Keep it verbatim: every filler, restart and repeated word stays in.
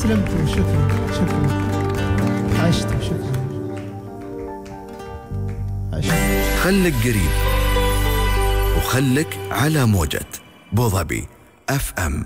أسلمت وشكرا شكرا عشت وشكرا عشت. خلك قريب وخلك على موجة بوظبي اف ام.